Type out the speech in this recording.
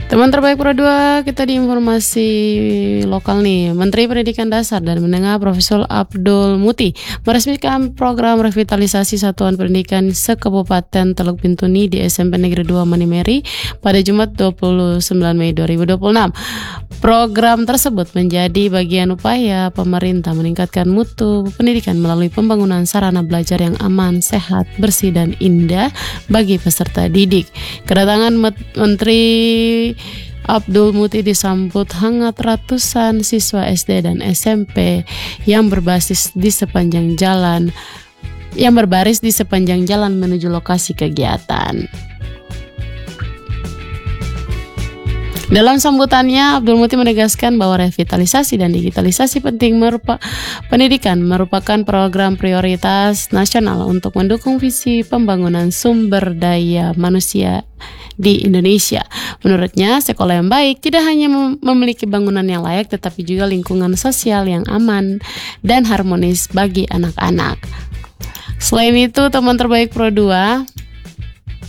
Teman terbaik Pro 2, kita di informasi lokal nih. Menteri Pendidikan Dasar dan Menengah Profesor Abdul Muti meresmikan program revitalisasi satuan pendidikan se-Kabupaten Teluk Bintuni di SMP Negeri 2 Manimeri pada Jumat 29 Mei 2026. Program tersebut menjadi bagian upaya pemerintah meningkatkan mutu pendidikan melalui pembangunan sarana belajar yang aman, sehat, bersih, dan indah bagi peserta didik. Kedatangan Menteri Abdul Muti disambut hangat ratusan siswa SD dan SMP yang berbaris di sepanjang jalan menuju lokasi kegiatan. Dalam sambutannya, Abdul Muti menegaskan bahwa revitalisasi dan digitalisasi pendidikan merupakan program prioritas nasional untuk mendukung visi pembangunan sumber daya manusia di Indonesia. Menurutnya, sekolah yang baik tidak hanya memiliki bangunan yang layak, tetapi juga lingkungan sosial yang aman dan harmonis bagi anak-anak. Selain itu, teman terbaik Pro 2,